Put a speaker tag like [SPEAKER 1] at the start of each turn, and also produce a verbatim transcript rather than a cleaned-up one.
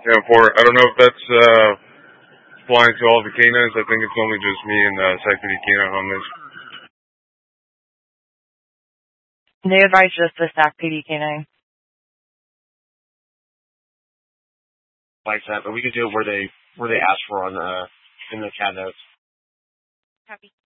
[SPEAKER 1] Yeah, for I don't know if that's uh, applying to all the canines. I think it's only just me and uh, Site P D canine on this.
[SPEAKER 2] They advise just the Sac P D canine.
[SPEAKER 3] Like that, but we could do it where they where they ask for on the in the cat notes.
[SPEAKER 2] Copy.